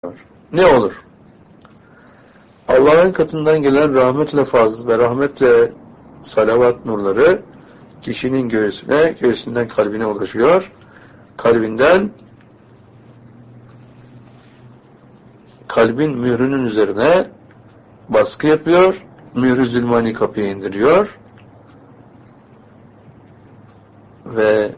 Ne olur? Allah'ın katından gelen rahmetle fazl ve rahmetle salavat nurları kişinin göğsüne, göğsünden kalbine ulaşıyor. Kalbinden kalbin mührünün üzerine baskı yapıyor. Mührü zulmani kapıya indiriyor. Ve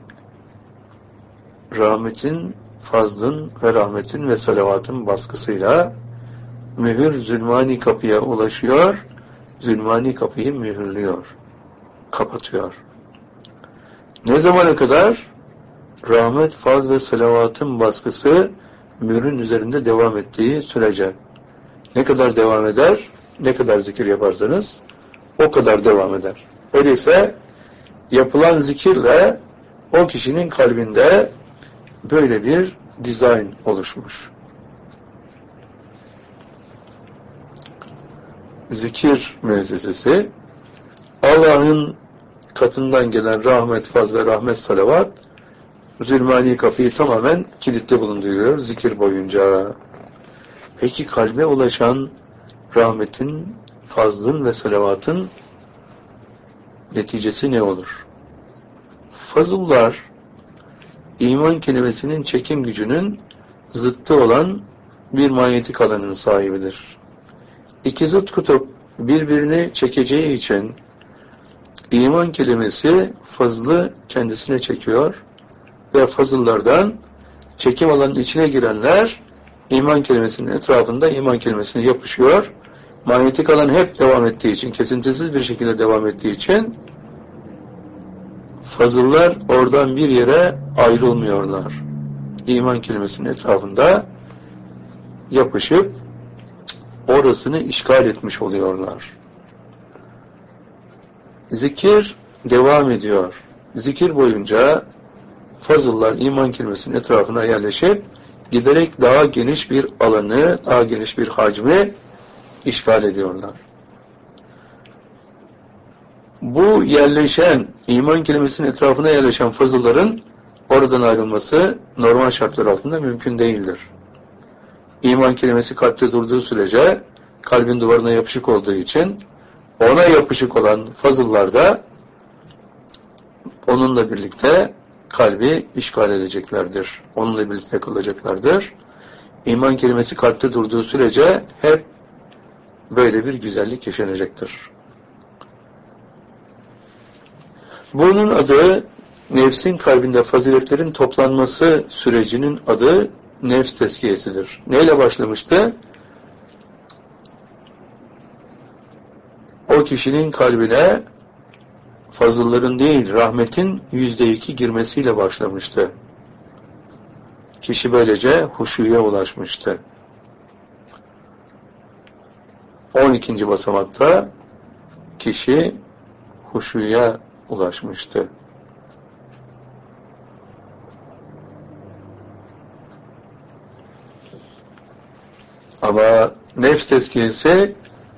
rahmetin, fazlın ve rahmetin ve salavatın baskısıyla mühür zulmani kapıya ulaşıyor. Zulmani kapıyı mühürlüyor. Kapatıyor. Ne zamana kadar? Rahmet, faz ve salavatın baskısı mührün üzerinde devam ettiği sürece. Ne kadar devam eder? Ne kadar zikir yaparsanız o kadar devam eder. Öyleyse yapılan zikirle o kişinin kalbinde böyle bir dizayn oluşmuş. Zikir müessesesi Allah'ın katından gelen rahmet, faz ve rahmet salavat zulmani kapıyı tamamen kilitli bulunduruyor zikir boyunca. Peki kalbe ulaşan rahmetin, fazlın ve salavatın neticesi ne olur? Fazıllar iman kelimesinin çekim gücünün zıttı olan bir manyetik alanın sahibidir. İki zıt kutup birbirini çekeceği için iman kelimesi fazlı kendisine çekiyor ve fazıllardan çekim alanının içine girenler iman kelimesinin etrafında iman kelimesine yapışıyor. Manyetik alan hep devam ettiği için, kesintisiz bir şekilde devam ettiği için fazıllar oradan bir yere ayrılmıyorlar. İman kelimesinin etrafında yapışıp orasını işgal etmiş oluyorlar. Zikir devam ediyor. Zikir boyunca fazıllar iman kelimesinin etrafına yerleşip giderek daha geniş bir alanı, daha geniş bir hacmi işgal ediyorlar. Bu yerleşen, iman kelimesinin etrafına yerleşen fazılların oradan ayrılması normal şartlar altında mümkün değildir. İman kelimesi kalpte durduğu sürece kalbin duvarına yapışık olduğu için ona yapışık olan fazıllar da onunla birlikte kalbi işgal edeceklerdir. Onunla birlikte kalacaklardır. İman kelimesi kalpte durduğu sürece hep böyle bir güzellik yaşanacaktır. Bunun adı, nefsin kalbinde faziletlerin toplanması sürecinin adı nefs tezkiyesidir. Neyle başlamıştı? O kişinin kalbine fazılların değil, rahmetin %2 girmesiyle başlamıştı. Kişi böylece huşuya ulaşmıştı. 12. basamakta kişi huşuya ulaşmıştı. Ama nefs tezkiyesi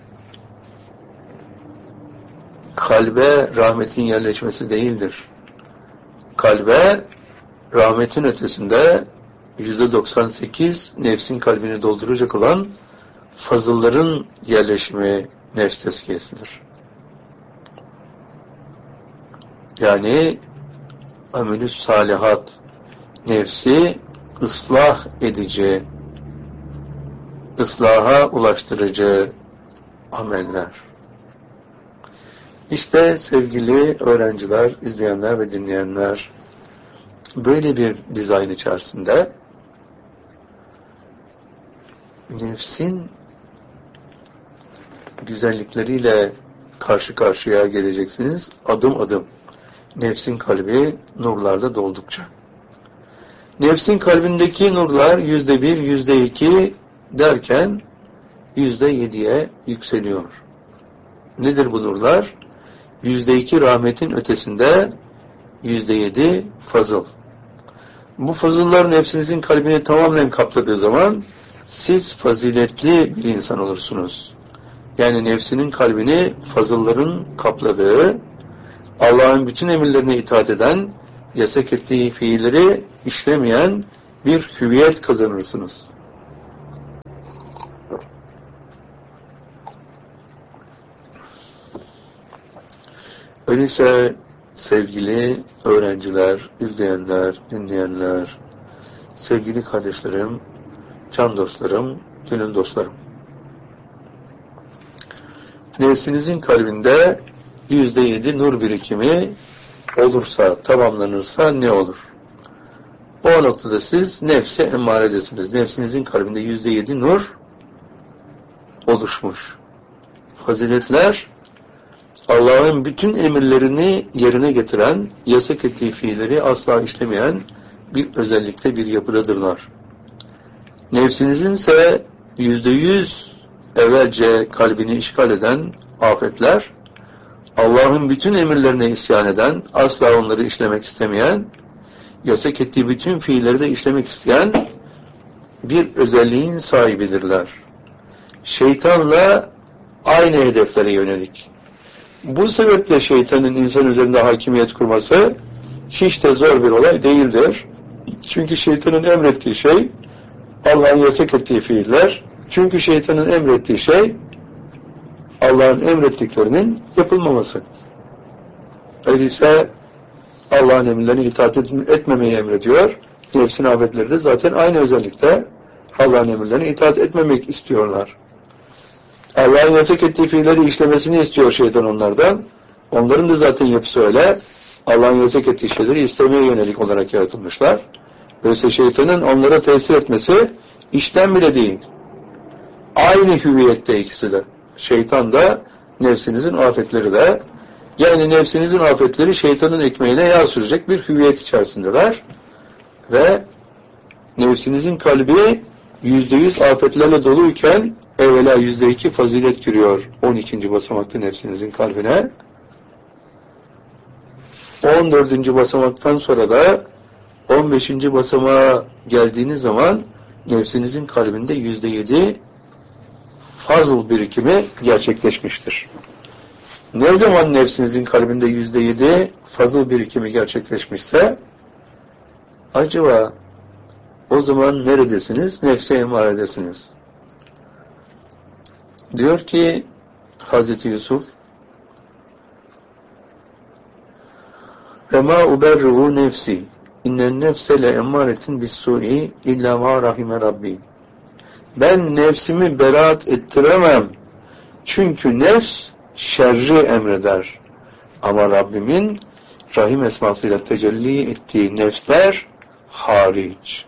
kalbe rahmetin yerleşmesi değildir. Kalbe rahmetin ötesinde %98 nefsin kalbini dolduracak olan fazılların yerleşimi nefs tezkiyesidir. Yani amelü salihat, nefsi ıslah edici, ıslaha ulaştırıcı ameller. İşte sevgili öğrenciler, izleyenler ve dinleyenler, böyle bir dizayn içerisinde nefsin güzellikleriyle karşı karşıya geleceksiniz, adım adım. Nefsin kalbi nurlarda doldukça. Nefsin kalbindeki nurlar %1, %2 derken %7'ye yükseliyor. Nedir bu nurlar? %2 rahmetin ötesinde %7 fazıl. Bu fazıllar nefsinizin kalbini tamamen kapladığı zaman siz faziletli bir insan olursunuz. Yani nefsinin kalbini fazılların kapladığı, Allah'ın bütün emirlerine itaat eden, yasak ettiği fiilleri işlemeyen bir hüviyet kazanırsınız. Öyleyse sevgili öğrenciler, izleyenler, dinleyenler, sevgili kardeşlerim, can dostlarım, gönül dostlarım. Nefsinizin kalbinde %7 nur birikimi olursa, tamamlanırsa ne olur? O noktada siz nefse emmaredesiniz. Nefsinizin kalbinde %7 nur oluşmuş. Faziletler, Allah'ın bütün emirlerini yerine getiren, yasak ettiği fiilleri asla işlemeyen bir özellikte, bir yapıdadırlar. Nefsinizin ise %100 evvelce kalbini işgal eden afetler, Allah'ın bütün emirlerine isyan eden, asla onları işlemek istemeyen, yasak ettiği bütün fiilleri de işlemek isteyen bir özelliğin sahibidirler. Şeytanla aynı hedeflere yönelik. Bu sebeple şeytanın insan üzerinde hakimiyet kurması hiç de zor bir olay değildir. Çünkü şeytanın emrettiği şey Allah'ın yasak ettiği fiiller. Çünkü şeytanın emrettiği şey Allah'ın emrettiklerinin yapılmaması. Öyleyse Allah'ın emirlerine itaat etmemeyi emrediyor. Nefsin afetleri de zaten aynı özellikte Allah'ın emirlerine itaat etmemek istiyorlar. Allah'ın yasak ettiği fiilleri işlemesini istiyor şeytan onlardan. Onların da zaten yapısı öyle. Allah'ın yasak ettiği şeyleri istemeye yönelik olarak yaratılmışlar. Öyleyse şeytanın onlara tesir etmesi işten bile değil. Aynı hüviyette ikisi de. Şeytan da, nefsinizin afetleri de. Yani nefsinizin afetleri şeytanın ekmeğine yağ sürecek bir hüviyet içerisindeler. Ve nefsinizin kalbi %100 afetlerle doluyken evvela %2 fazilet giriyor 12. basamakta nefsinizin kalbine. 14. basamaktan sonra da 15. basamağa geldiğiniz zaman nefsinizin kalbinde %7 fazıl birikimi gerçekleşmiştir. Ne zaman nefsinizin kalbinde %7 fazıl birikimi gerçekleşmişse acaba o zaman neredesiniz? Nefse emaredesiniz. Diyor ki Hazreti Yusuf وَمَا اُبَرِّهُ nefsi اِنَّ النَّفْسَ لَاَمَّارَةٍ بِالسُّوءِ اِلَّا مَا رَحِمَ رَبِّي. Ben nefsimi beraat ettiremem. Çünkü nefs şerri emreder. Ama Rabbimin Rahim esmasıyla tecelli ettiği nefsler hariç.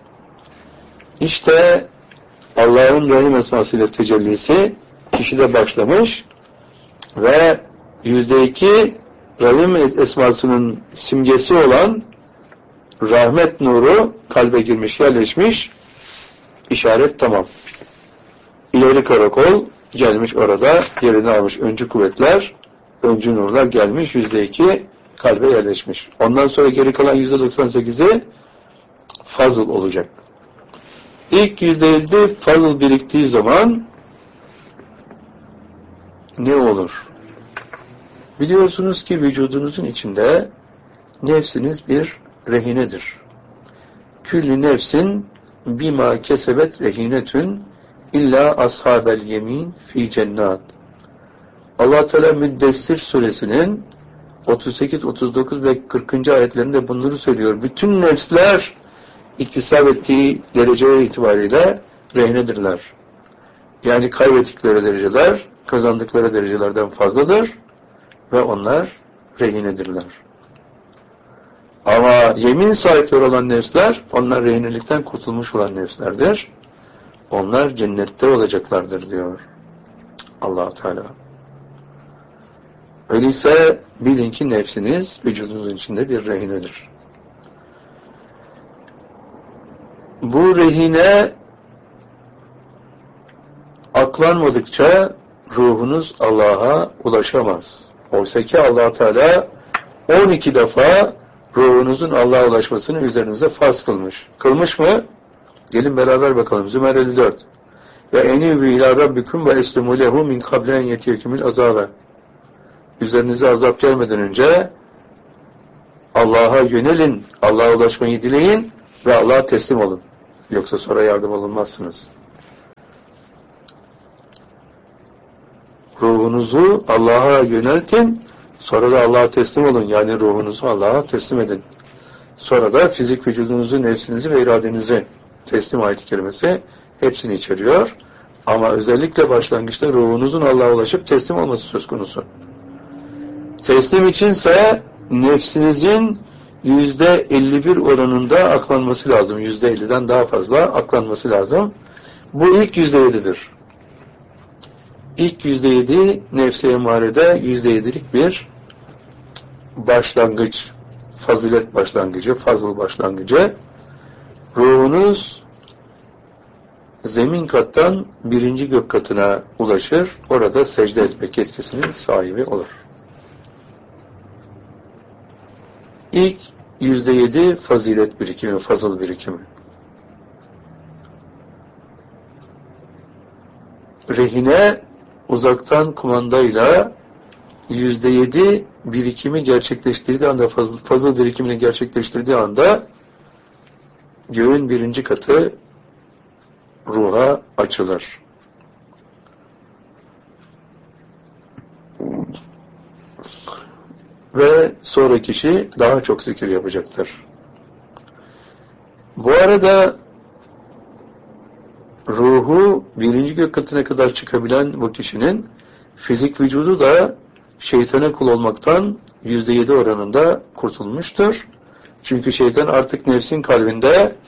İşte Allah'ın Rahim esmasıyla tecellisi kişide başlamış ve %2 Rahim esmasının simgesi olan rahmet nuru kalbe girmiş, yerleşmiş, işaret tamam. İleri karakol gelmiş orada, yerini almış öncü kuvvetler, öncü nurlar gelmiş, %2 kalbe yerleşmiş. Ondan sonra geri kalan %98'i fazıl olacak. İlk %7 fazıl biriktiği zaman ne olur? Biliyorsunuz ki vücudunuzun içinde nefsiniz bir rehinedir. Küllü nefsin bima kesebet rehinetün illa ashabel yemin fi cennat. Allah Teala Müddessir suresinin 38, 39 ve 40. ayetlerinde bunları söylüyor. Bütün nefsler iktisap ettiği derece itibariyle rehinedirler. Yani kaybettikleri dereceler kazandıkları derecelerden fazladır ve onlar rehinedirler. Ama yemin sahipleri olan nefsler, onlar rehinelikten kurtulmuş olan nefslerdir. Onlar cennette olacaklardır diyor Allah Teala. Öyleyse bilin ki nefsiniz vücudunuzun içinde bir rehinedir. Bu rehine aklanmadıkça ruhunuz Allah'a ulaşamaz. Oysa ki Allah Teala 12 defa ruhunuzun Allah'a ulaşmasını üzerinize farz kılmış. Kılmış mı? Gelin beraber bakalım. Zümer 54. Ve enibu ila rabbikum ve eslimu lehu min kablen yetiyekümül azabe. Üzerinize azap gelmeden önce Allah'a yönelin, Allah'a ulaşmayı dileyin ve Allah'a teslim olun. Yoksa sonra yardım olunmazsınız. Ruhunuzu Allah'a yöneltin, sonra da Allah'a teslim olun. Yani ruhunuzu Allah'a teslim edin. Sonra da fizik vücudunuzu, nefsinizi ve iradenizi teslim ayet-i kerimesi hepsini içeriyor. Ama özellikle başlangıçta ruhunuzun Allah'a ulaşıp teslim olması söz konusu. Teslim içinse nefsinizin %51 oranında aklanması lazım. %50'den daha fazla aklanması lazım. Bu ilk %7'dir. İlk %7 nefs-i emarede %7'lik bir başlangıç, fazilet başlangıcı, fazıl başlangıcı. Ruhunuz zemin kattan birinci gök katına ulaşır. Orada secde etmek yetkisinin sahibi olur. İlk %7 fazilet birikimi, fazıl birikimi. Rehine uzaktan kumandayla %7 birikimi gerçekleştirdiği anda, fazıl birikimini gerçekleştirdiği anda göğün birinci katı ruha açılır. Ve sonra kişi daha çok zikir yapacaktır. Bu arada ruhu birinci gök katına kadar çıkabilen bu kişinin fizik vücudu da şeytana kul olmaktan %7 oranında kurtulmuştur. Çünkü şeytan artık nefsin kalbinde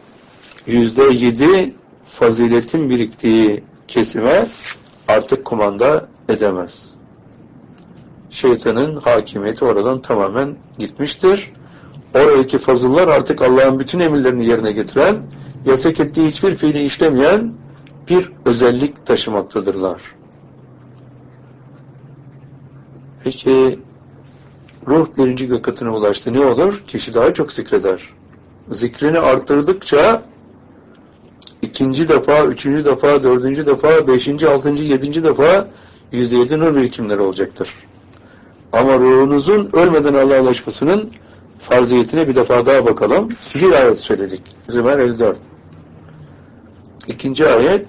%7 faziletin biriktiği kesime artık kumanda edemez. Şeytanın hakimiyeti oradan tamamen gitmiştir. Oradaki fazıllar artık Allah'ın bütün emirlerini yerine getiren, yasak ettiği hiçbir fiili işlemeyen bir özellik taşımaktadırlar. Peki ruh birinci gök katına ulaştı, ne olur? Kişi daha çok zikreder. Zikrini arttırdıkça ikinci defa, üçüncü defa, dördüncü defa, beşinci, altıncı, yedinci defa %7 nur birikimleri olacaktır. Ama ruhunuzun ölmeden Allah'a ulaşmasının farziyetine bir defa daha bakalım. Bir ayet söyledik. Zümer 54. İkinci ayet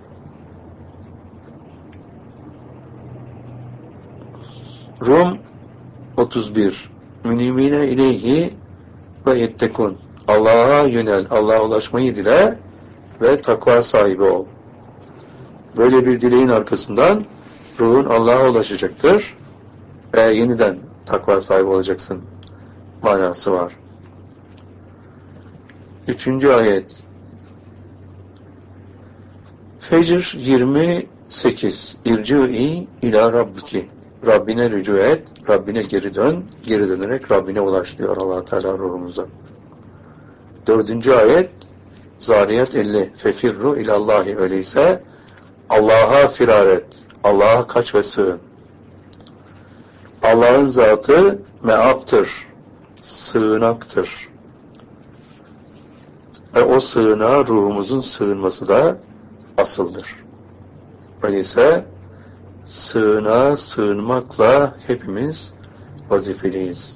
Rum 31. Münibine ileyhi ve yettekun. Allah'a yönel, Allah'a ulaşmayı dile ve takva sahibi ol. Böyle bir dileğin arkasından ruhun Allah'a ulaşacaktır ve yeniden takva sahibi olacaksın manası var. Üçüncü ayet Fecr 28. İrci'i ila rabbiki. Rabbine rücu et, Rabbine geri dön, geri dönerek Rabbine ulaş diyor Allah Teala ruhumuza. Dördüncü ayet Zariyat 50. Fefirru ilallahi, öyleyse Allah'a firar et, Allah'a kaç ve sığın. Allah'ın zatı meaptır, sığınaktır. Ve o sığınağa ruhumuzun sığınması da asıldır. Öyleyse sığınağa sığınmakla hepimiz vazifeliyiz.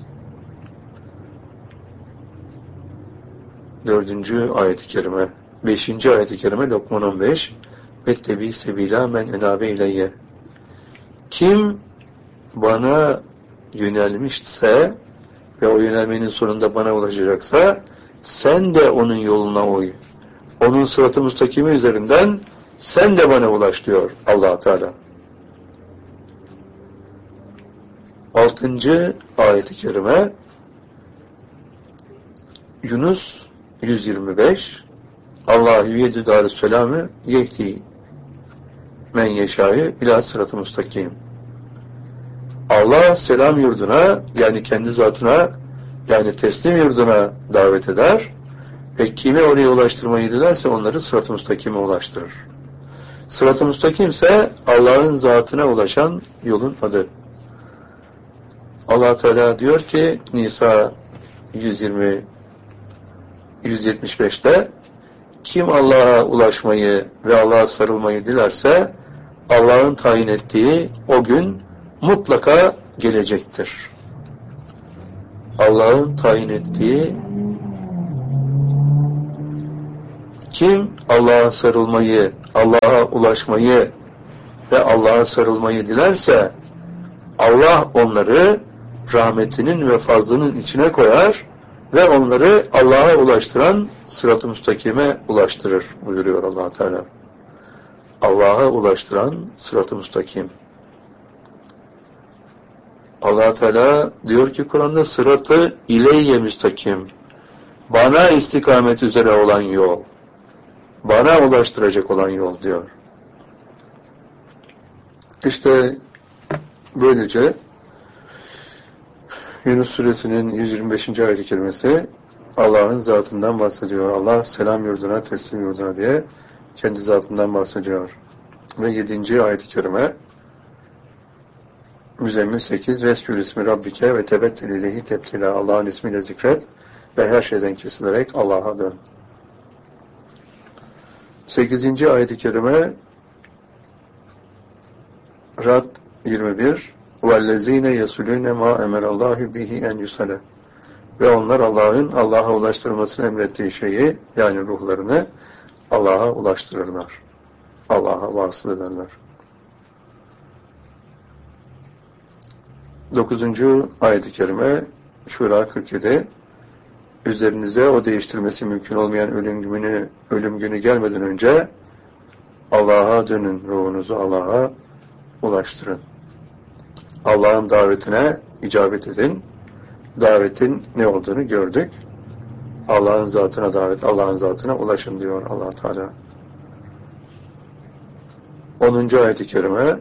Dördüncü ayet-i kerime. Beşinci ayet-i kerime Lokman 15. Vettebi sebila men enabe ileyye. Kim bana yönelmişse ve o yönelmenin sonunda bana ulaşacaksa sen de onun yoluna uy. Onun sırat-ı müstakimi üzerinden sen de bana ulaş diyor Allah Teala. 6. ayet-i kerime Yunus 125. Allahu yedü darüsselamü yehdi men yeşâ'yı ilâ sırat-ı müstakim. Allah selam yurduna, yani kendi zatına, yani teslim yurduna davet eder ve kime oraya ulaştırmayı dilerse onları sırat-ı müstakime ulaştırır. Sırat-ı müstakim ise Allah'ın zatına ulaşan yolun adı. Allah Teala diyor ki Nisa 175'te kim Allah'a ulaşmayı ve Allah'a sarılmayı dilerse Allah'ın tayin ettiği o gün mutlaka gelecektir. Allah'ın tayin ettiği, kim Allah'a sarılmayı, Allah'a ulaşmayı ve Allah'a sarılmayı dilerse Allah onları rahmetinin ve fazlının içine koyar ve onları Allah'a ulaştıran sırat-ı müstakime ulaştırır buyuruyor Allah Teala. Allah'a ulaştıran sırat-ı müstakim. Allah Teala diyor ki Kur'an'da sıratı ileyye müstakim. Bana istikamet üzere olan yol. Bana ulaştıracak olan yol diyor. İşte böylece Yunus Suresinin 125. ayet-i kerimesi Allah'ın zatından bahsediyor. Allah selam yurduna, teslim yurduna diye kendi zatından bahsediyor. Ve 7. ayet-i kerime Müzzemmil 8 Veskül ismi Rabbike ve tebettel ileyhi tebtila. Allah'ın ismiyle zikret ve her şeyden kesilerek Allah'a dön. 8. ayet-i kerime Rad 21 وَالَّذ۪ينَ يَسُلُونَ مَا اَمَرَ اللّٰهُ بِهِ اَنْ يُسَلَ. Ve onlar Allah'ın Allah'a ulaştırmasını emrettiği şeyi, yani ruhlarını Allah'a ulaştırırlar. Allah'a vasıl ederler. 9. ayet-i kerime Şura 47 Üzerinize o değiştirmesi mümkün olmayan ölüm günü gelmeden önce Allah'a dönün, ruhunuzu Allah'a ulaştırın. Allah'ın davetine icabet edin. Davetin ne olduğunu gördük. Allah'ın zatına davet, Allah'ın zatına ulaşın diyor Allah Teala. 10. ayet-i kerime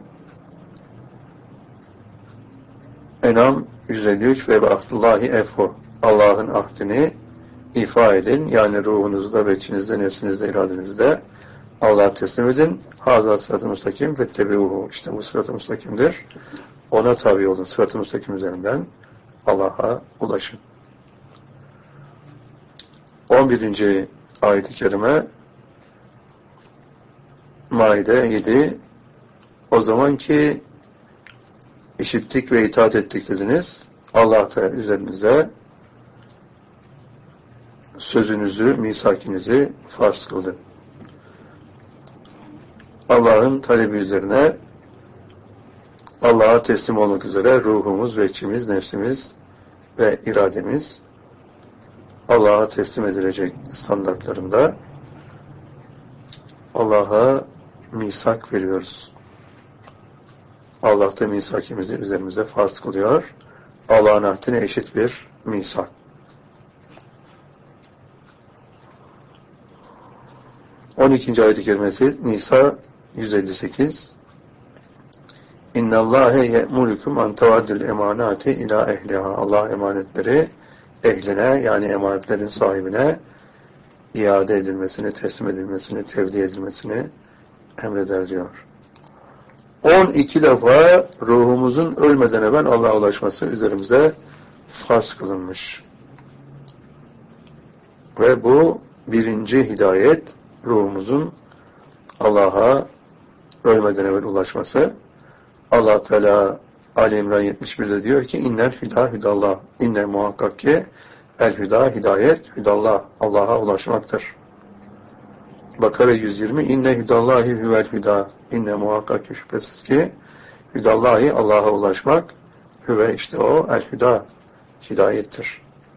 En'am 153 ve ahdullahi efu. Allah'ın ahdini ifa edin. Yani ruhunuzda, beçinizde, nefsinizde, iradenizde Allah'a teslim edin. Hazâ sırat-ı müstakim fettebi'uhu. İşte bu sırat-ı müstakimdir. Ona tabi olun. Sırat-ı müstakim üzerinden Allah'a ulaşın. 11. ayet-i kerime Maide 7 O zaman ki işittik ve itaat ettik dediniz. Allah da üzerinize sözünüzü, misakinizi farz kıldı. Allah'ın talebi üzerine Allah'a teslim olmak üzere ruhumuz, veçimiz, nefsimiz ve irademiz Allah'a teslim edilecek standartlarında Allah'a misak veriyoruz. Allah da misakimizi üzerimize farz kılıyor. Allah'ın ahdine eşit bir misak. ...12. ayet-i kerimesi Nisa 158 اِنَّ اللّٰهَ يَأْمُرُكُمْ اَنْ تَوَدُّ الْاَمَانَاتِ اِلٰى اَهْلِهَا Allah emanetleri ehline, yani emanetlerin sahibine iade edilmesini, teslim edilmesini, tevdi edilmesini emreder diyor. 12 defa ruhumuzun ölmeden evvel Allah'a ulaşması üzerimize farz kılınmış. Ve bu birinci hidayet, ruhumuzun Allah'a ölmeden evvel ulaşması. Allah Teala Ali İmran 71'de diyor ki innel hüda hüdallah. İnne muhakkak ki el hüda hidayet hüdallah. Allah'a ulaşmaktır. Bakara 120 inne hüdallahi hüvel hüda. İnne muhakkak ki şüphesiz ki hüdallahi Allah'a ulaşmak hüve işte o el hüda hidayettir.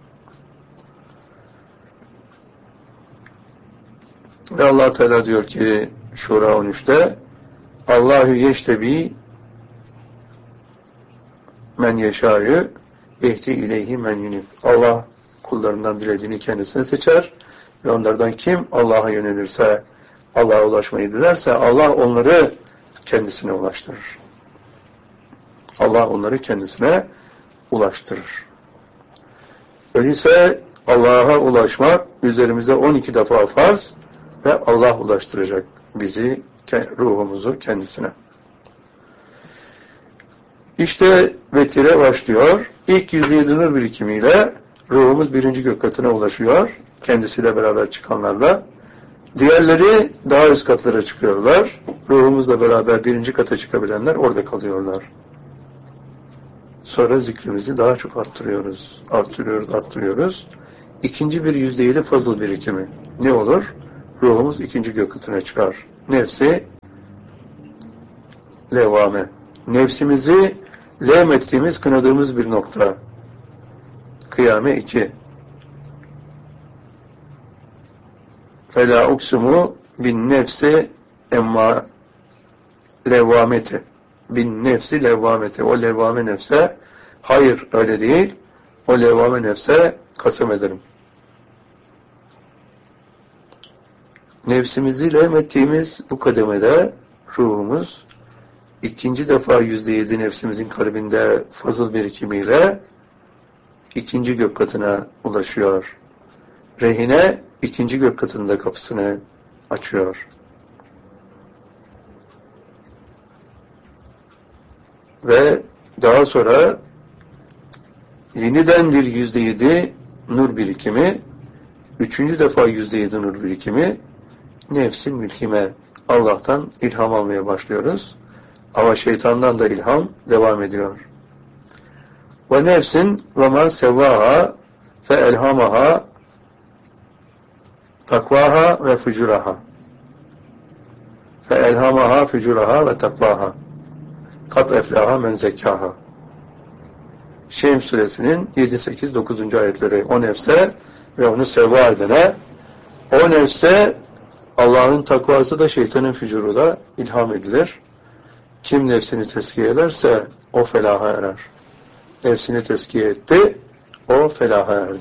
Ve Allah Teala diyor ki Şura 13'te Allahu yeştebi men yeşâ'yü ehdi ileyhi men yunib. Allah kullarından dilediğini kendisine seçer ve onlardan kim Allah'a yönelirse, Allah'a ulaşmayı dilerse Allah onları kendisine ulaştırır. Allah onları kendisine ulaştırır. Öyleyse Allah'a ulaşmak üzerimize 12 defa farz ve Allah ulaştıracak bizi, ruhumuzu kendisine. İşte vetire başlıyor. İlk 107 nur birikimiyle ruhumuz 1. gök katına ulaşıyor. Kendisiyle beraber çıkanlarla. Diğerleri daha üst katlara çıkıyorlar. Ruhumuzla beraber 1. kata çıkabilenler orada kalıyorlar. Sonra zikrimizi daha çok arttırıyoruz. Arttırıyoruz. İkinci bir %7 fazıl birikimi. Ne olur? Ruhumuz 2. gök katına çıkar. Nefsi levvame. Nefsimizi levm ettiğimiz, kınadığımız bir nokta. Kıyame 2. Fela uksumu bin nefsi emma levvameti. Bin nefsi levvameti. O levvame nefse, hayır öyle değil, o levvame nefse kasem ederim. Nefsimizi levmettiğimiz bu kademede ruhumuz ikinci defa %7 nefsimizin kalbinde fazıl birikimiyle ikinci gök katına ulaşıyor. Rehine ikinci gök katında kapısını açıyor. Ve daha sonra yeniden bir %7 nur birikimi, üçüncü defa %7 nur birikimi, nefsi mülhime, Allah'tan ilham almaya başlıyoruz. Ama şeytandan da ilham devam ediyor. Ve nefsin ve ma sevvaha fe elhamaha takvaha ve fücuraha. Fe elhamaha fücuraha ve takvaha. Kat eflaha men zekkaha. Şems suresinin 7, 8, 9. ayetleri. O nefse ve onu sevva edene, o nefse Allah'ın takvası da şeytanın fücuru da ilham edilir. Kim nefsini tezkiye ederse o felaha erer. Nefsini tezkiye etti, o felaha erdi.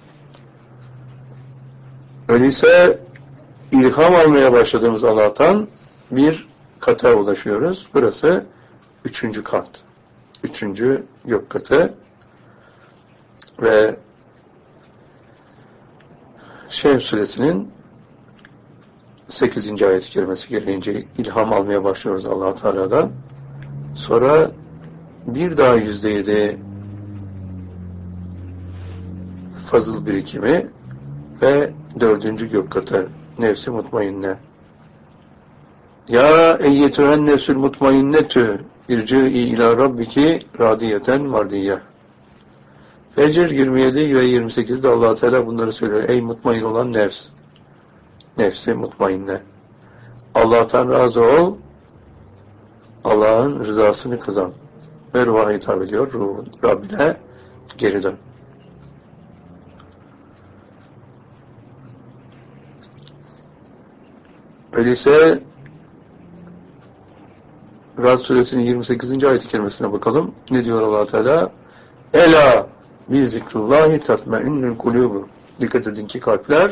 Öyleyse ilham almaya başladığımız Allah'tan bir kata ulaşıyoruz. Burası 3. kat. 3. gök katı. Ve Şems suresinin 8. ayet-i kerimesi gereğince ilham almaya başlıyoruz Allah-u Teala'dan. Sonra bir daha %7 fazıl birikimi ve 4. gök katı nefsi mutmainne. Ya eyyetühen nefsül mutmainnetü irci'i ila rabbiki radiyeten mardiyye. Fecr 27 ve 28'de Allah-u Teala bunları söylüyor. Ey mutmain olan nefs. Nefsi mutmainne. Allah'tan razı ol. Allah'ın rızasını kazan. Ve ruha hitap ediyor. Ruhun Rabbine geri dön. Öyleyse Rad suresinin 28. ayet-i kerimesine bakalım. Ne diyor Allah Teala? Ela bi zikrullahi tatmainnul kulubu. Dikkat edin ki kalpler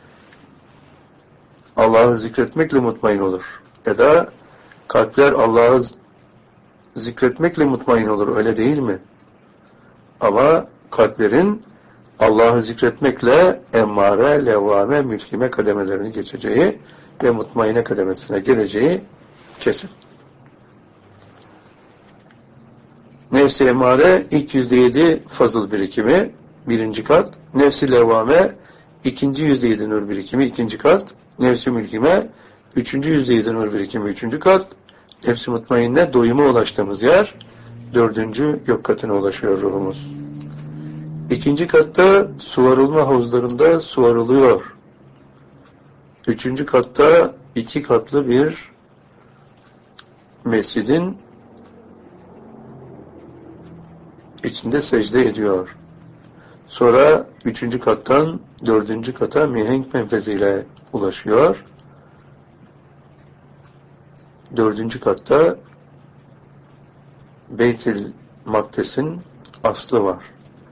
Allah'ı zikretmekle mutmain olur. Ya da kalpler Allah'ı zikretmekle mutmain olur. Öyle değil mi? Ama kalplerin Allah'ı zikretmekle emmare, levvame, mülhime kademelerini geçeceği ve mutmaine kademesine geleceği kesin. Nefsi emmare ilk %7 fazıl birikimi 1. kat. Nefsi levvame ikinci %7 nur birikimi 2. kat. Nefsi mülhime 3. %7 nur birikimi 3. kat. Nefsi mutmainne doyuma ulaştığımız yer 4. gök katına ulaşıyor ruhumuz. 2. katta suvarılma havuzlarında suvarılıyor. 3. katta 2 katlı bir mescidin içinde secde ediyor. Sonra 3. kattan 4. kata mihenk menfeziyle ulaşıyor. 4. katta Beyt-i Makdes'in aslı var.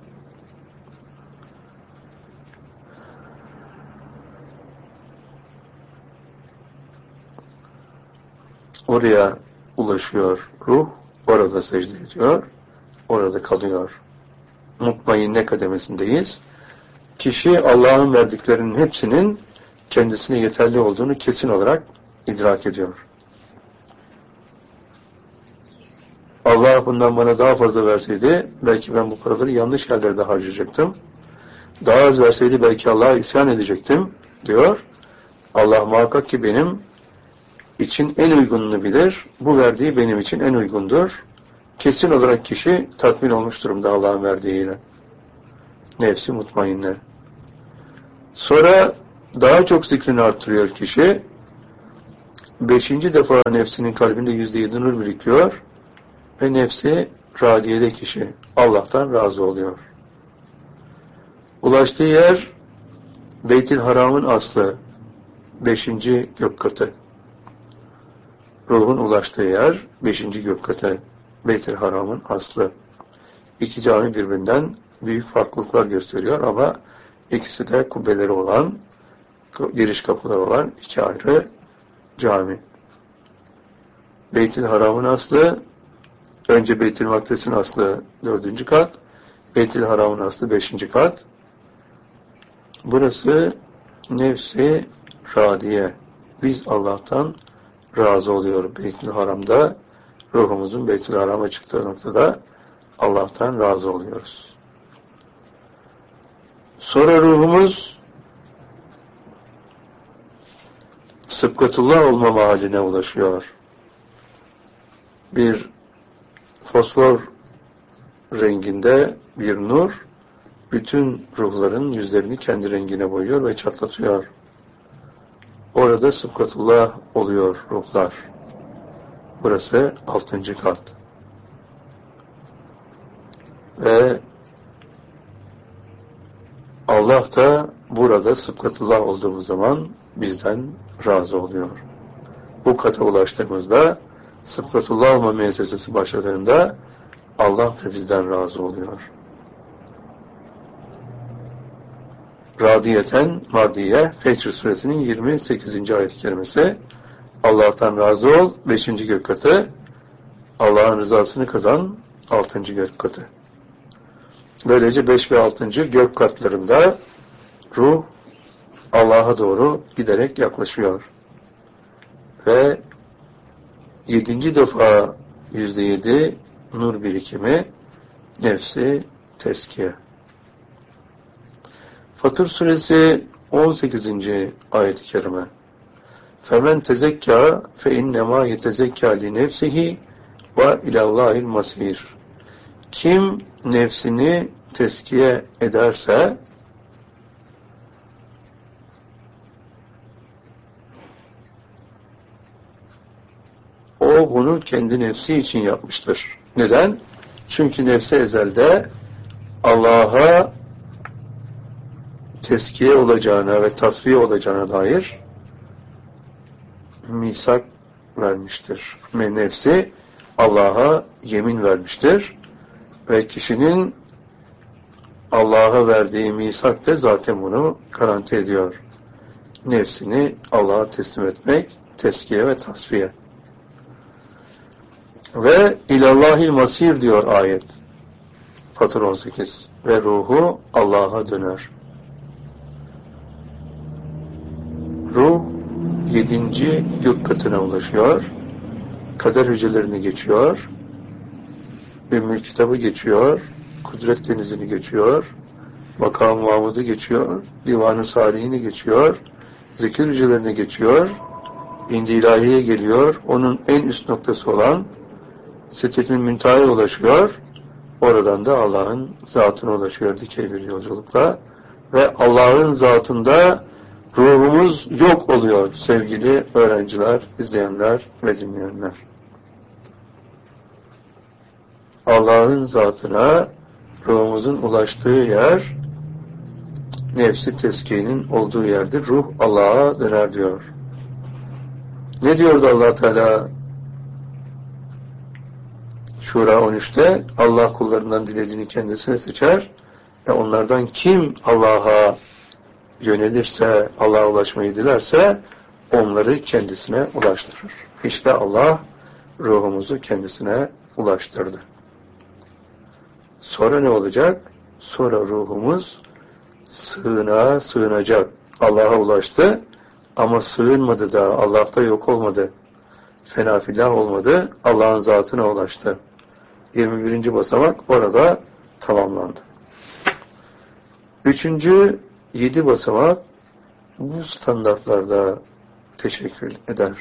Oraya ulaşıyor ruh, orada secde ediyor, orada kalıyor. Mutmainne kademesindeyiz. Kişi Allah'ın verdiklerinin hepsinin kendisine yeterli olduğunu kesin olarak idrak ediyor. Allah bundan bana daha fazla verseydi, belki ben bu paraları yanlış yerlerde harcayacaktım. Daha az verseydi belki Allah'a isyan edecektim, diyor. Allah muhakkak ki benim için en uygununu bilir. Bu verdiği benim için en uygundur. Kesin olarak kişi tatmin olmuş durumda Allah'ın verdiğiyle. Nefsi mutmainne. Sonra daha çok zikrini arttırıyor kişi. Beşinci defa nefsinin kalbinde %7 nur birikiyor ve nefsi radiyede kişi Allah'tan razı oluyor. Ulaştığı yer Beyt-i Haram'ın aslı, 5. gök katı. Ruhun ulaştığı yer 5. gök katı, Beyt-i Haram'ın aslı. İki cami birbirinden büyük farklılıklar gösteriyor ama ikisi de kubbeleri olan, giriş kapıları olan iki ayrı cami. Beyt-i Haram'ın aslı, önce Beyt-i Makdes'in aslı 4. kat, Beyt-i Haram'ın aslı 5. kat. Burası nefsi radiye. Biz Allah'tan razı oluyoruz. Beyt-i Haram'da, ruhumuzun Beyt-i Haram'a çıktığı noktada Allah'tan razı oluyoruz. Sonra ruhumuz Sıbgatullah olma mahaline ulaşıyor. Bir fosfor renginde bir nur, bütün ruhların yüzlerini kendi rengine boyuyor ve çatlatıyor. Orada Sıbgatullah oluyor ruhlar. Burası 6. kat. Ve Allah da burada Sıbgatullah olduğumuz zaman bizden razı oluyor. Bu kata ulaştığımızda, Sıbgatullah olma müessesesi başladığında Allah da bizden razı oluyor. Radiyeten mardiye, Fecr suresinin 28. ayet-i kerimesi. Allah'tan razı ol, 5. gök katı. Allah'ın rızasını kazan, 6. gök katı. Böylece 5 ve 6. gök katlarında ruh Allah'a doğru giderek yaklaşıyor. Ve 7. defa %7 nur birikimi, nefsi teskiye. Fatır suresi 18. ayet-i kerime. فَمَنْ تَزَكَّى فَاِنَّمَا يَتَزَكَّى لِنَفْسِهِ وَاِلَى اللّٰهِ الْمَصِيرِ. Kim nefsini teskiye ederse o bunu kendi nefsi için yapmıştır. Neden? Çünkü nefsi ezelde Allah'a teskiye olacağına ve tasfiye olacağına dair misak vermiştir. Ve nefsi Allah'a yemin vermiştir. Ve kişinin Allah'a verdiği misak da zaten bunu garanti ediyor. Nefsini Allah'a teslim etmek, teskiye ve tasfiye. Ve ilallahil masir diyor ayet. Fatır 18. Ve ruhu Allah'a döner. Ruh 7. gök katına ulaşıyor. Kader hücrelerini geçiyor. Ümmül kitabı geçiyor. Kudret denizini geçiyor. Makam-ı Mahmud'u geçiyor. Divan-ı Salihini geçiyor. Zikir hücrelerini geçiyor. İndi ilahiye geliyor. Onun en üst noktası olan Sidret-i Münteha'ya ulaşıyor. Oradan da Allah'ın zatına ulaşıyor dikey bir yolculukla. Ve Allah'ın zatında ruhumuz yok oluyor sevgili öğrenciler, izleyenler ve dinleyenler. Allah'ın zatına ruhumuzun ulaştığı yer nefsi teskiyenin olduğu yerdir. Ruh Allah'a döner diyor. Ne diyordu Allah Teala Şura 13'te? Allah kullarından dilediğini kendisine seçer ve onlardan kim Allah'a yönelirse, Allah'a ulaşmayı dilerse onları kendisine ulaştırır. İşte Allah ruhumuzu kendisine ulaştırdı. Sonra ne olacak? Sonra ruhumuz sığınağa sığınacak. Allah'a ulaştı ama sığınmadı da, Allah'ta yok olmadı. Fena filah olmadı. Allah'ın zatına ulaştı. 21. basamak orada tamamlandı. 3. 7 basamak bu standartlarda teşekkür eder.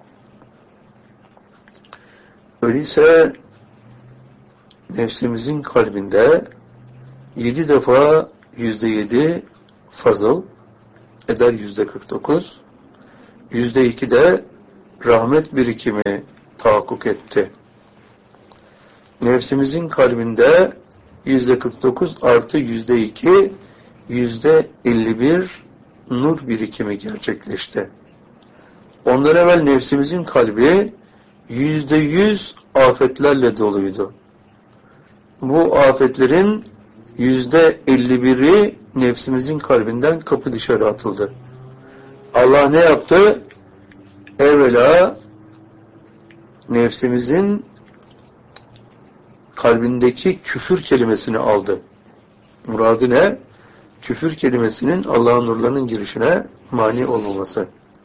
Öyleyse nefsimizin kalbinde 7 defa %7 fazıl eder %49, %2 de rahmet birikimi tahakkuk etti. Nefsimizin kalbinde %49 artı %2, %51 nur birikimi gerçekleşti. Ondan evvel nefsimizin kalbi %100 afetlerle doluydu. Bu afetlerin %51'i nefsimizin kalbinden kapı dışarı atıldı. Allah ne yaptı? Evvela nefsimizin kalbindeki küfür kelimesini aldı. Muradı ne? Küfür kelimesinin Allah'ın nurlarının girişine mani olmaması.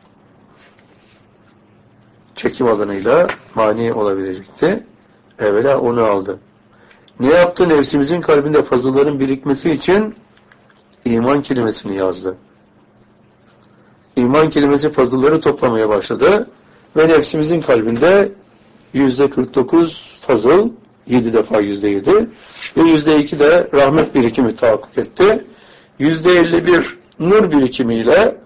Çekim alanıyla mani olabilecekti. Evvela onu aldı. Ne yaptı? Nefsimizin kalbinde fazılların birikmesi için iman kelimesini yazdı. İman kelimesi fazılları toplamaya başladı ve nefsimizin kalbinde %49 fazıl, 7 defa %7 ve %2 de rahmet birikimi tahakkuk etti. %51 nur birikimiyle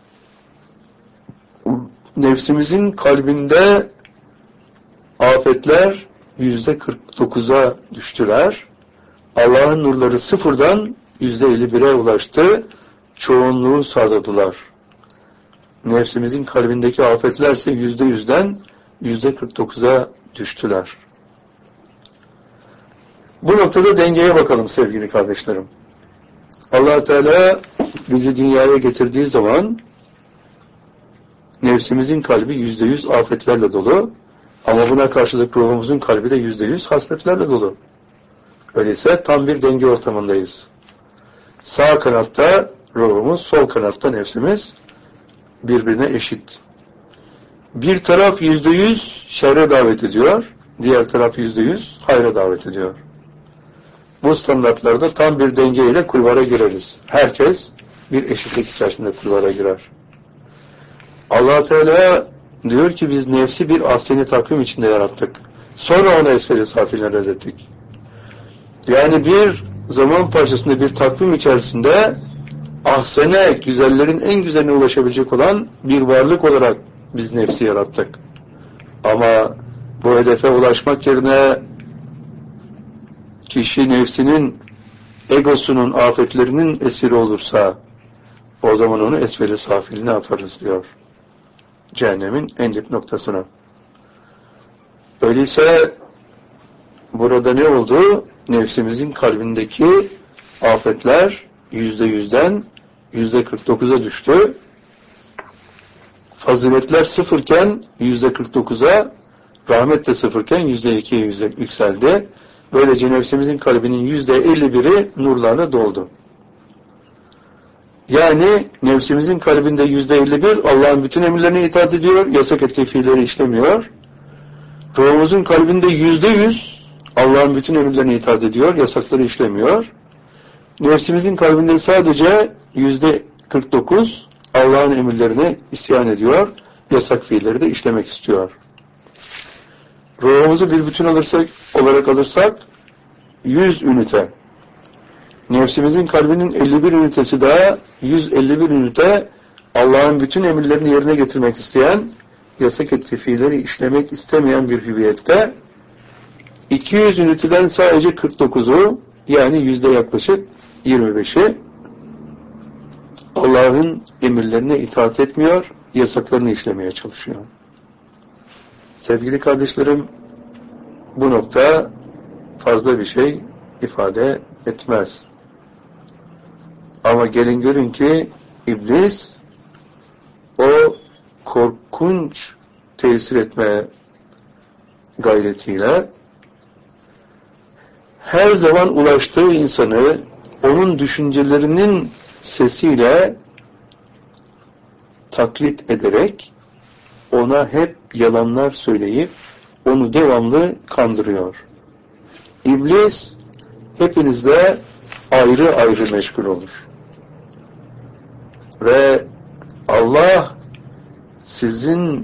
nefsimizin kalbinde afetler %49'a düştüler. Allah'ın nurları sıfırdan %51'e ulaştı. Çoğunluğu sağladılar. Nefsimizin kalbindeki afetlerse %100'den %49'a düştüler. Bu noktada dengeye bakalım sevgili kardeşlerim. Allah Teala bizi dünyaya getirdiği zaman nefsimizin kalbi %100 afetlerle dolu ama buna karşılık ruhumuzun kalbi de %100 hasletlerle dolu. Öyleyse tam bir denge ortamındayız. Sağ kanatta ruhumuz, sol kanatta nefsimiz birbirine eşit. Bir taraf %100 şerre davet ediyor, diğer taraf %100 hayra davet ediyor. Bu standartlarda tam bir dengeyle kulvara gireriz. Herkes bir eşitlik içerisinde kulvara girer. Allah Teala diyor ki biz nefsi bir ahseni takvim içinde yarattık. Sonra ona esfel-i safilin reddettik. Yani bir zaman parçasında bir takvim içerisinde ahsene, güzellerin en güzeline ulaşabilecek olan bir varlık olarak biz nefsi yarattık. Ama bu hedefe ulaşmak yerine kişi nefsinin, egosunun, afetlerinin esiri olursa o zaman onu esfel-i safiline atarız diyor. Cehennemin en dip noktasına. Öyleyse burada ne oldu? Nefsimizin kalbindeki afetler %100'den %49'a düştü. Faziletler sıfırken %49'a, rahmet de sıfırken %2'ye yükseldi. Böylece nefsimizin kalbinin %51'i nurlarla doldu. Yani nefsimizin kalbinde %51 Allah'ın bütün emirlerine itaat ediyor, yasak ettiği fiilleri işlemiyor. Ruhumuzun kalbinde %100 Allah'ın bütün emirlerine itaat ediyor, yasakları işlemiyor. Nefsimizin kalbinde sadece %49 Allah'ın emirlerine isyan ediyor, yasak fiilleri de işlemek istiyor. Ruhumuzu bir bütün olarak alırsak 100 ünite. Nefsimizin kalbinin 51 ünitesi daha 151 ünite Allah'ın bütün emirlerini yerine getirmek isteyen, yasak ettiği fiilleri işlemek istemeyen bir hüviyette. 200 üniteden sadece 49'u yani yaklaşık 25'i Allah'ın emirlerine itaat etmiyor, yasaklarını işlemeye çalışıyor. Sevgili kardeşlerim, bu nokta fazla bir şey ifade etmez. Ama gelin görün ki iblis o korkunç tesir etme gayretiyle her zaman ulaştığı insanı onun düşüncelerinin sesiyle taklit ederek ona hep yalanlar söyleyip onu devamlı kandırıyor. İblis hepinizle ayrı ayrı meşgul olur. Ve Allah sizin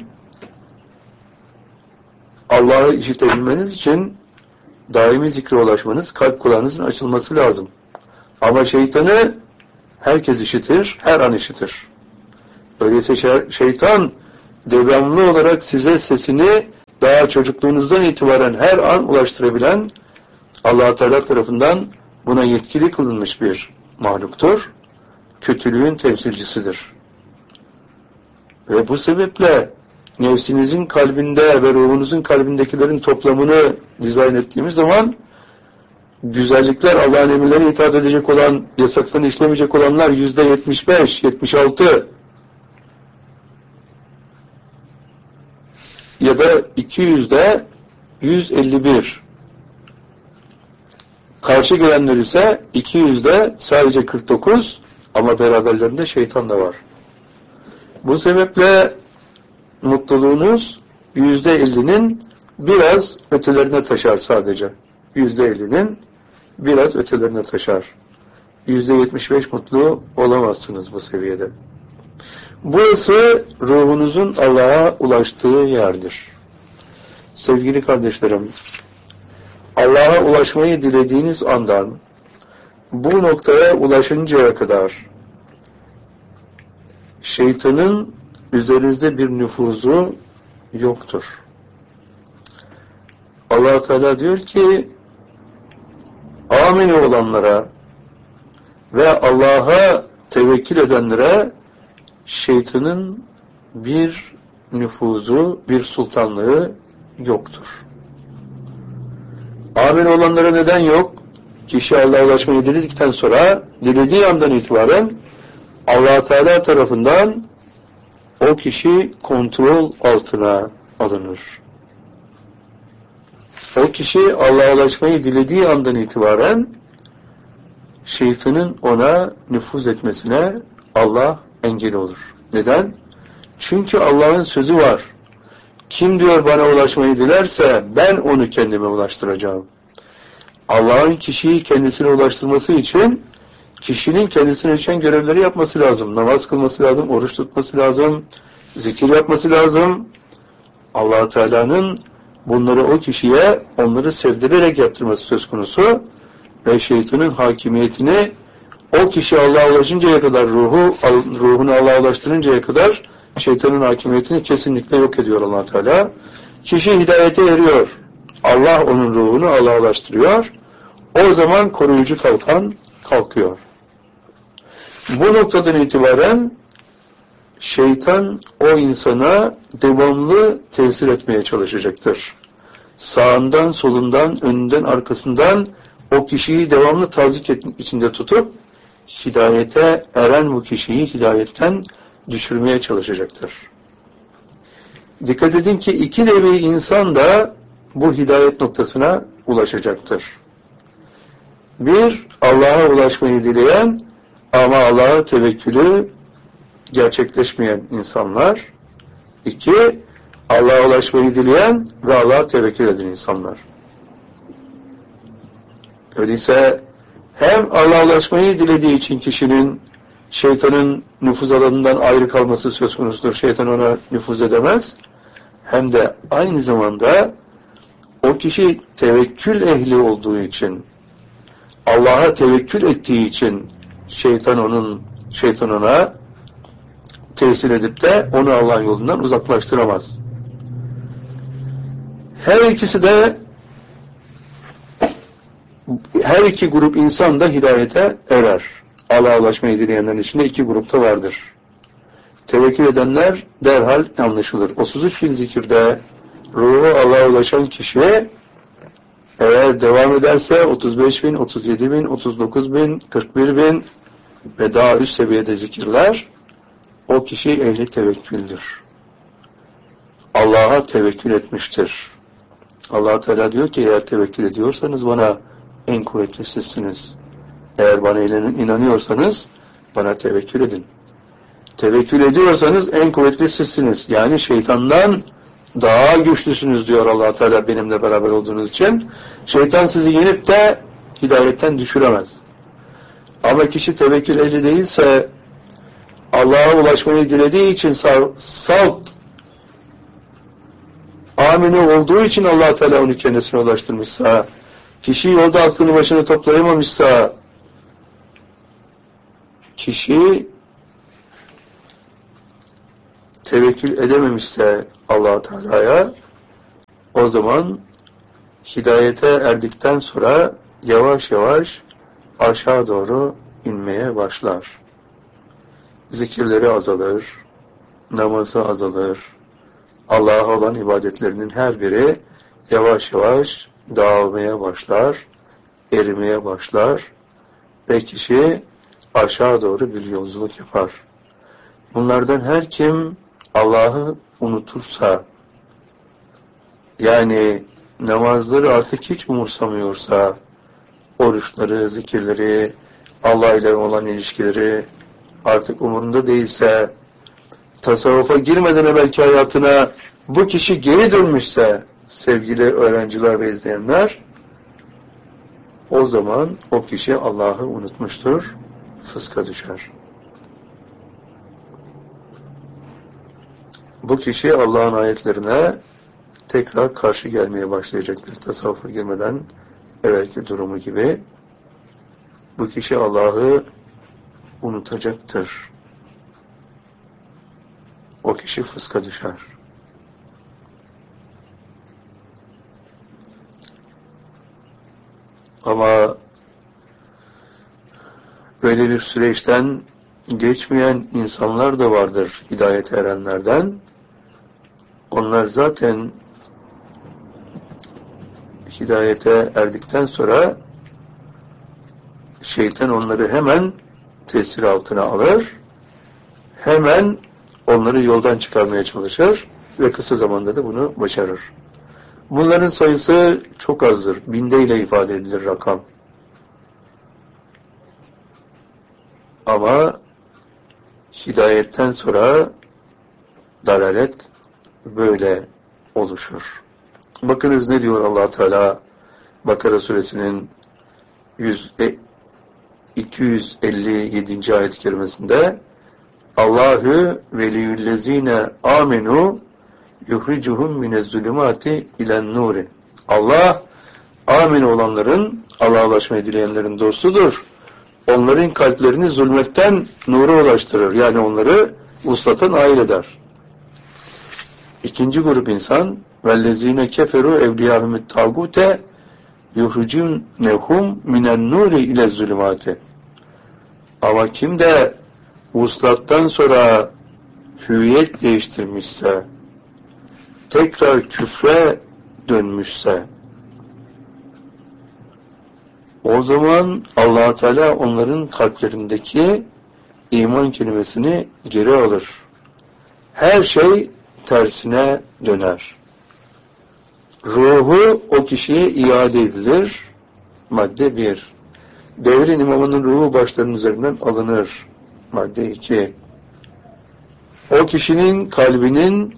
Allah'ı işitebilmeniz için daimi zikre ulaşmanız, kalp kulağınızın açılması lazım. Ama şeytanı herkes işitir, her an işitir. Öyleyse şeytan devamlı olarak size sesini daha çocukluğunuzdan itibaren her an ulaştırabilen Allah Teala tarafından buna yetkili kılınmış bir mahluktur. Kötülüğün temsilcisidir. Ve bu sebeple nefsinizin kalbinde ve ruhunuzun kalbindekilerin toplamını dizayn ettiğimiz zaman güzellikler, Allah'ın emirlerine itaat edecek olan, yasaklarını işlemeyecek olanlar %75, 76 ya da 200'de 151. Karşı gelenler ise 200'de sadece 49 ama beraberlerinde şeytan da var. Bu sebeple mutluluğunuz %50'nin biraz ötelerine taşar sadece. %50'nin biraz ötelerine taşar. %75 mutlu olamazsınız bu seviyede. Burası ruhunuzun Allah'a ulaştığı yerdir. Sevgili kardeşlerim, Allah'a ulaşmayı dilediğiniz andan bu noktaya ulaşıncaya kadar şeytanın üzerinizde bir nüfuzu yoktur. Allah Teala diyor ki amini olanlara ve Allah'a tevekkül edenlere şeytanın bir nüfuzu, bir sultanlığı yoktur. Amin olanlara neden yok? Kişi Allah'a ulaşmayı diledikten sonra, dilediği andan itibaren Allah Teala tarafından o kişi kontrol altına alınır. O kişi Allah'a ulaşmayı dilediği andan itibaren şeytanın ona nüfuz etmesine Allah engel olur. Neden? Çünkü Allah'ın sözü var. Kim diyor bana ulaşmayı dilerse ben onu kendime ulaştıracağım. Allah'ın kişiyi kendisine ulaştırması için kişinin kendisine düşen görevleri yapması lazım. Namaz kılması lazım, oruç tutması lazım, zikir yapması lazım. Allah Teala'nın bunları o kişiye onları sevdirerek yaptırması söz konusu ve şeytanın hakimiyetini o kişi Allah'a ulaşıncaya kadar ruhunu Allah'a ulaştırıncaya kadar şeytanın hakimiyetini kesinlikle yok ediyor Allah Teala. Kişi hidayete eriyor. Allah onun ruhunu Allah'a ulaştırıyor. O zaman koruyucu kalkan kalkıyor. Bu noktadan itibaren şeytan o insana devamlı tesir etmeye çalışacaktır. Sağından, solundan, önünden, arkasından o kişiyi devamlı tazik içinde tutup hidayete eren bu kişiyi hidayetten düşürmeye çalışacaktır. Dikkat edin ki iki nevi insan da bu hidayet noktasına ulaşacaktır. Bir, Allah'a ulaşmayı dileyen ama Allah'a tevekkülü gerçekleşmeyen insanlar. İki, Allah'a ulaşmayı dileyen ve Allah'a tevekkül eden insanlar. Öyleyse hem Allah'a ulaşmayı dilediği için kişinin şeytanın nüfuz alanından ayrı kalması söz konusudur. Şeytan ona nüfuz edemez. Hem de aynı zamanda o kişi tevekkül ehli olduğu için, Allah'a tevekkül ettiği için şeytan ona tesir edip de onu Allah yolundan uzaklaştıramaz. Her iki grup insan da hidayete erer. Allah'a ulaşmayı dileyenlerin içinde iki grupta vardır. Tevekkül edenler derhal anlaşılır. 33 bin zikirde ruhu Allah'a ulaşan kişi eğer devam ederse 35 bin, 37 bin, 39 bin, 41 bin ve daha üst seviyede zikirler, o kişi ehli tevekküldür. Allah'a tevekkül etmiştir. Allah Teala diyor ki eğer tevekkül ediyorsanız bana en kuvvetli sizsiniz. Eğer bana inanıyorsanız bana tevekkül edin. Tevekkül ediyorsanız en kuvvetli sizsiniz. Yani şeytandan daha güçlüsünüz diyor Allah Teala benimle beraber olduğunuz için. Şeytan sizi yenip de hidayetten düşüremez. Ama kişi tevekkül ehli değilse, Allah'a ulaşmayı dilediği için salt amine olduğu için Allah Teala onu kendisine ulaştırmışsa, kişi yolda aklını başına toplayamamışsa, kişi tevekkül edememişse Allah Teala'ya, o zaman hidayete erdikten sonra yavaş yavaş aşağı doğru inmeye başlar. Zikirleri azalır, namazı azalır, Allah'a olan ibadetlerinin her biri yavaş yavaş dağılmaya başlar, erimeye başlar ve kişi aşağı doğru bir yolculuk yapar. Bunlardan her kim Allah'ı unutursa, yani namazları artık hiç umursamıyorsa, oruçları, zikirleri, Allah ile olan ilişkileri artık umurunda değilse, tasavvufa girmeden evvelki hayatına bu kişi geri dönmüşse, sevgili öğrenciler ve izleyenler, o zaman o kişi Allah'ı unutmuştur, fıska düşer. Bu kişi Allah'ın ayetlerine tekrar karşı gelmeye başlayacaktır. Tasavvufa girmeden evvelki durumu gibi. Bu kişi Allah'ı unutacaktır. O kişi fıska düşer. Ama böyle bir süreçten geçmeyen insanlar da vardır hidayete erenlerden. Onlar zaten hidayete erdikten sonra şeytan onları hemen tesir altına alır, hemen onları yoldan çıkarmaya çalışır ve kısa zamanda da bunu başarır. Bunların sayısı çok azdır. Bindeyle ifade edilir rakam. Ama hidayetten sonra dalalet böyle oluşur. Bakınız ne diyor Allah Teala Bakara suresinin 257. ayet-i kerimesinde: Allahu veliyyüllezine amenu yuhricuhum minezzulumati ilen nuri. Allah amin olanların, Allah'a ulaşmayı dileyenlerin dostudur. Onların kalplerini zulmetten nura ulaştırır. Yani onları vuslata nail eder. İkinci grup insan vellezine keferu evliyahumut tagute yuhricuhum minen nuri ile zulümati. Ama kim de vuslattan sonra hüviyet değiştirmişse, tekrar küfre dönmüşse, o zaman Allah Teala onların kalplerindeki iman kelimesini geri alır. Her şey tersine döner. Ruhu o kişiye iade edilir. Madde 1. Devrin imamının ruhu başlarının üzerinden alınır. Madde 2. O kişinin kalbinin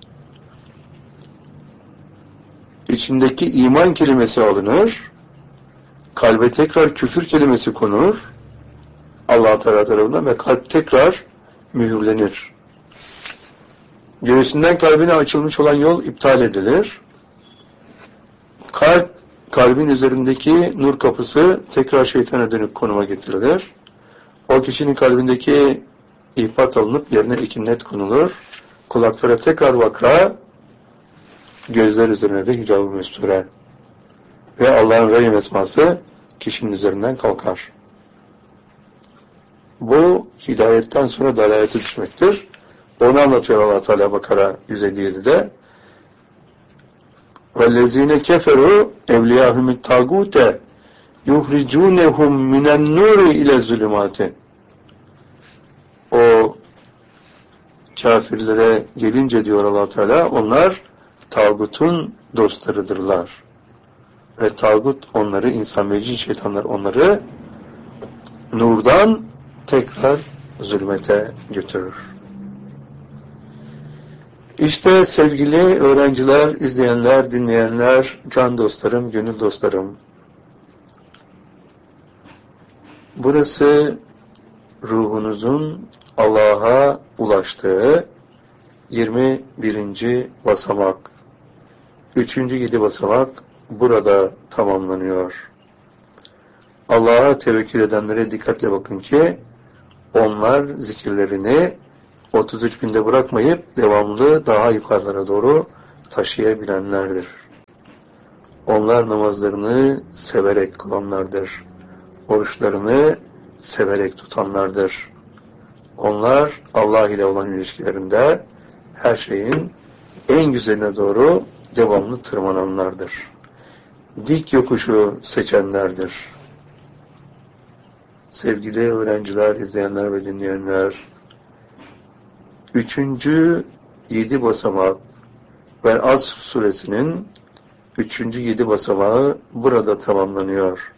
içindeki iman kelimesi alınır. Kalbe tekrar küfür kelimesi konur. Allah Teala tarafından ve kalp tekrar mühürlenir. Göğsünden kalbine açılmış olan yol iptal edilir. Kalbin üzerindeki nur kapısı tekrar şeytana dönük konuma getirilir. O kişinin kalbindeki ihbat alınıp yerine ikinnet konulur. Kulaklara tekrar vakra, gözler üzerine de hicab-ı mesture. Ve Allah'ın Rahim esması kişinin üzerinden kalkar. Bu hidayetten sonra dalalete düşmektir. Onu anlatıyor Allah Teala Bakara 157'de. وَالَّذ۪ينَ كَفَرُوا اَوْلِيَاهُمُ التَّاغُوتَ يُخْرِجُونَهُمْ مِنَ النُّورِ اِلَى الظُّلُمَاتِ. O kafirlere gelince diyor Allah Teala, onlar tağutun dostlarıdırlar. Ve tağut onları, insan ve cin şeytanlar onları nurdan tekrar zulmete götürür. İşte sevgili öğrenciler, izleyenler, dinleyenler, can dostlarım, gönül dostlarım. Burası ruhunuzun Allah'a ulaştığı 21. basamak. 3. 7 basamak burada tamamlanıyor. Allah'a tevekkül edenlere dikkatle bakın ki onlar zikirlerini 33 binde bırakmayıp devamlı daha yukarılara doğru taşıyabilenlerdir. Onlar namazlarını severek kılanlardır. Oruçlarını severek tutanlardır. Onlar Allah ile olan ilişkilerinde her şeyin en güzeline doğru devamlı tırmananlardır. Dik yokuşu seçenlerdir. Sevgili öğrenciler, izleyenler ve dinleyenler, 3. 7 basamak ve Asr suresinin 3. 7 basamağı burada tamamlanıyor.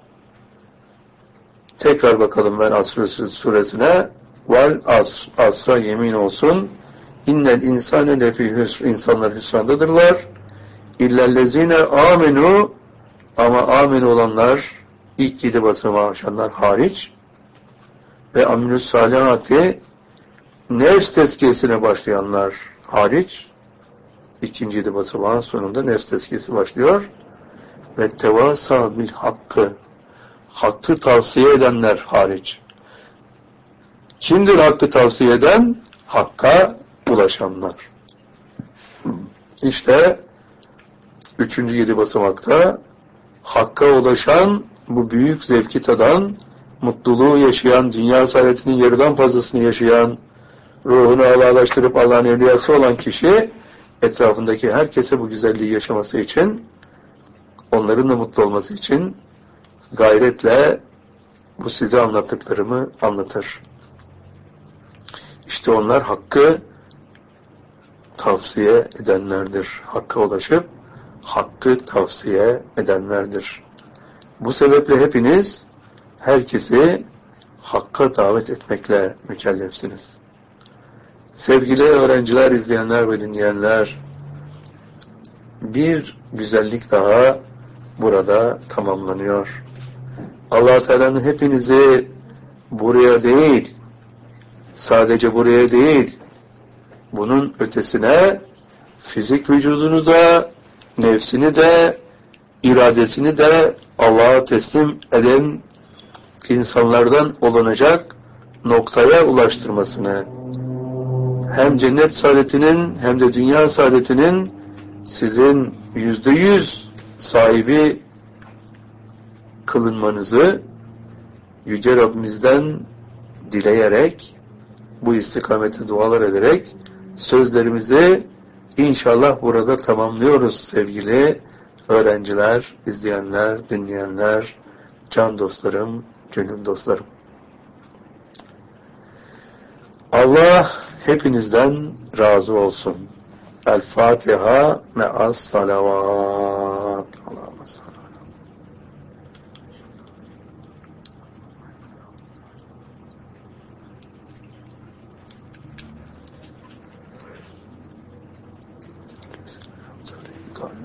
Tekrar bakalım ben Asr suresine. Vel asr, asra yemin olsun. İnnel insane lefî hüsr, insanlar hüsrandadırlar. İllellezine amenu, ama amin olanlar, ilk 7 basamağı aşanlar hariç, ve amilus salihati, nefs tezkiyesine başlayanlar hariç, ikinci 7 basamağın sonunda nefs tezkiyesi başlıyor. Ve tevâsâ bil hakkı, hakkı tavsiye edenler hariç. Kimdir hakkı tavsiye eden? Hakka ulaşanlar. İşte 3. 7 basamakta hakka ulaşan, bu büyük zevki tadan, mutluluğu yaşayan, dünya saadetinin yarıdan fazlasını yaşayan, ruhunu Allah'laştırıp Allah'ın evliyası olan kişi, etrafındaki herkese bu güzelliği yaşaması için, onların da mutlu olması için gayretle bu size anlattıklarımı anlatır. İşte onlar hakkı tavsiye edenlerdir. Hakka ulaşıp hakkı tavsiye edenlerdir. Bu sebeple hepiniz herkesi hakka davet etmekle mükellefsiniz. Sevgili öğrenciler, izleyenler ve dinleyenler, bir güzellik daha burada tamamlanıyor. Allah Teala'nın hepinizi buraya değil, sadece buraya değil, bunun ötesine fizik vücudunu da, nefsini de, iradesini de Allah'a teslim eden insanlardan olunacak noktaya ulaştırmasını, hem cennet saadetinin hem de dünya saadetinin sizin %100 sahibi kılınmanızı Yüce Rabbimizden dileyerek, bu istikamete dualar ederek sözlerimizi inşallah burada tamamlıyoruz sevgili öğrenciler, izleyenler, dinleyenler, can dostlarım, gönül dostlarım. Allah hepinizden razı olsun. El Fatiha me'as salavat. Allahümme sallallahu.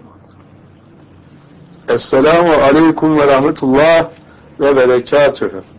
Esselamu aleyküm ve rahmetullah ve berekatühü.